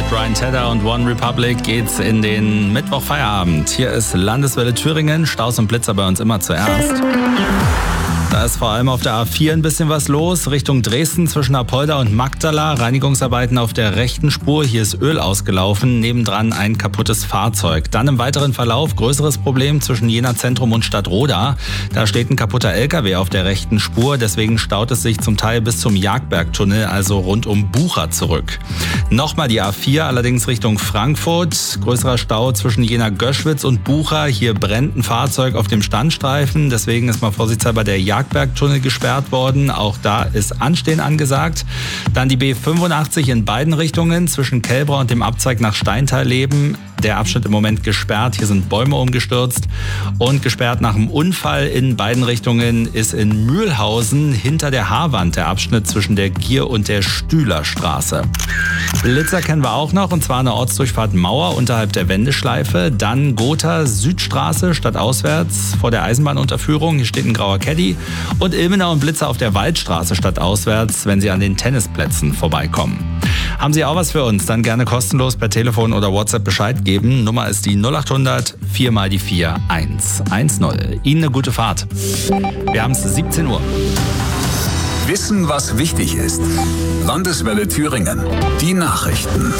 Brian Tedder und One Republic geht's in den Mittwochfeierabend. Hier ist Landeswelle Thüringen, Staus und Blitzer bei uns immer zuerst. Da ist vor allem auf der A4 ein bisschen was los, Richtung Dresden zwischen Apolda und Magdala. Reinigungsarbeiten auf der rechten Spur, hier ist Öl ausgelaufen, nebendran ein kaputtes Fahrzeug. Dann im weiteren Verlauf größeres Problem zwischen Jena Zentrum und Stadtroda. Da steht ein kaputter LKW auf der rechten Spur, deswegen staut es sich zum Teil bis zum Jagdbergtunnel, also rund um Bucha zurück. Nochmal die A4, allerdings Richtung Frankfurt. Größerer Stau zwischen Jena Göschwitz und Bucha. Hier brennt ein Fahrzeug auf dem Standstreifen, deswegen ist mal vorsichtshalber der Jagdbergtunnel gesperrt worden. Auch da ist Anstehen angesagt. Dann die B85 in beiden Richtungen zwischen Kelbra und dem Abzweig nach Steintal-Leben. Der Abschnitt im Moment gesperrt. Hier sind Bäume umgestürzt. Und gesperrt nach dem Unfall in beiden Richtungen ist in Mühlhausen hinter der Haarwand der Abschnitt zwischen der Gier und der Stühlerstraße. Blitzer kennen wir auch noch, und zwar eine Ortsdurchfahrt Mauer unterhalb der Wendeschleife. Dann Gotha Südstraße stadtauswärts vor der Eisenbahnunterführung. Hier steht ein grauer Caddy. Und Ilmenau und Blitzer auf der Waldstraße stadtauswärts, wenn Sie an den Tennisplätzen vorbeikommen. Haben Sie auch was für uns? Dann gerne kostenlos per Telefon oder WhatsApp Bescheid geben. Nummer ist die 0800 4 mal die 4 110. Ihnen eine gute Fahrt. Wir haben es 17 Uhr. Wissen, was wichtig ist. Landeswelle Thüringen. Die Nachrichten.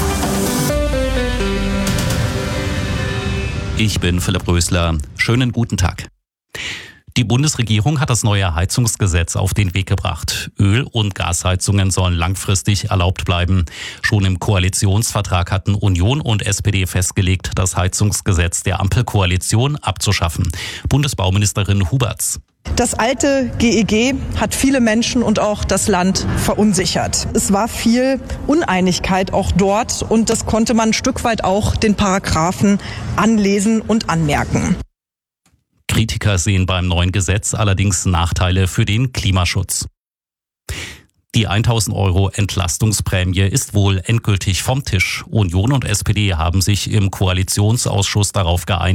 Ich bin Philipp Rösler. Schönen guten Tag. Die Bundesregierung hat das neue Heizungsgesetz auf den Weg gebracht. Öl- und Gasheizungen sollen langfristig erlaubt bleiben. Schon im Koalitionsvertrag hatten Union und SPD festgelegt, das Heizungsgesetz der Ampelkoalition abzuschaffen. Bundesbauministerin Huberts. Das alte GEG hat viele Menschen und auch das Land verunsichert. Es war viel Uneinigkeit auch dort, und das konnte man ein Stück weit auch den Paragraphen anlesen und anmerken. Kritiker sehen beim neuen Gesetz allerdings Nachteile für den Klimaschutz. Die 1.000 € Entlastungsprämie ist wohl endgültig vom Tisch. Union und SPD haben sich im Koalitionsausschuss darauf geeinigt,